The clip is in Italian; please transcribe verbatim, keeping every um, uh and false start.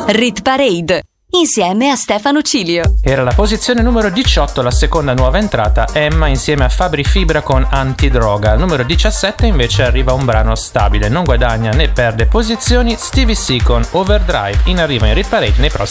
Rit Parade, insieme a Stefano Cilio. Era la posizione numero diciotto, la seconda nuova entrata, Emma insieme a Fabri Fibra con Antidroga. Al numero diciassette invece arriva un brano stabile, non guadagna né perde posizioni, Stevie C con Overdrive, in arrivo in Rit Parade nei prossimi